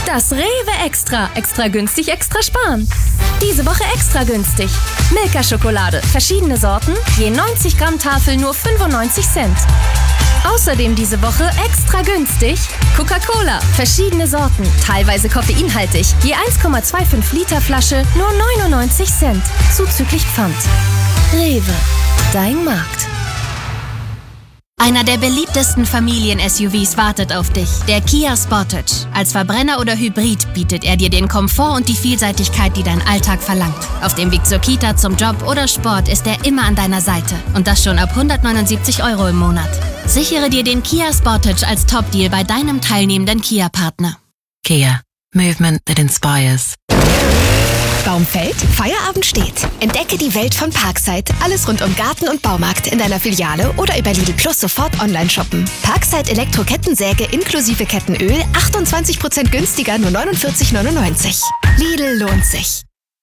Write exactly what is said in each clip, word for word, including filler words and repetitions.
Das Rewe Extra. Extra günstig, extra sparen. Diese Woche extra günstig. Milka-Schokolade. Verschiedene Sorten. Je neunzig Gramm Tafel nur fünfundneunzig Cent. Außerdem diese Woche extra günstig. Coca-Cola. Verschiedene Sorten. Teilweise koffeinhaltig. Je eins Komma fünfundzwanzig Liter Flasche nur neunundneunzig Cent. Zuzüglich Pfand. Rewe. Dein Markt. Einer der beliebtesten Familien-S U Vs wartet auf dich, der Kia Sportage. Als Verbrenner oder Hybrid bietet er dir den Komfort und die Vielseitigkeit, die dein Alltag verlangt. Auf dem Weg zur Kita, zum Job oder Sport ist er immer an deiner Seite. Und das schon ab hundertneunundsiebzig Euro im Monat. Sichere dir den Kia Sportage als Top-Deal bei deinem teilnehmenden Kia-Partner. Kia. Movement that inspires. Baum fällt, Feierabend steht. Entdecke die Welt von Parkside. Alles rund um Garten und Baumarkt in deiner Filiale oder über Lidl Plus sofort online shoppen. Parkside Elektro-Kettensäge inklusive Kettenöl, achtundzwanzig Prozent günstiger, nur neunundvierzig neunundneunzig. Lidl lohnt sich.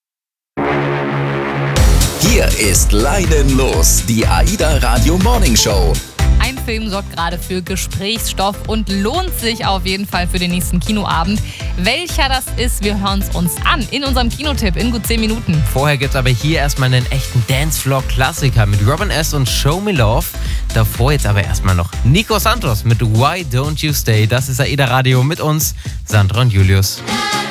Hier ist Leinen los, die AIDA Radio Morning Show. Ein Film sorgt gerade für Gesprächsstoff und lohnt sich auf jeden Fall für den nächsten Kinoabend. Welcher das ist, wir hören es uns an in unserem Kinotipp in gut zehn Minuten. Vorher gibt's aber hier erstmal einen echten Dancefloor-Klassiker mit Robin S. und Show Me Love. Davor jetzt aber erstmal noch Nico Santos mit Why Don't You Stay. Das ist AIDA Radio mit uns, Sandra und Julius.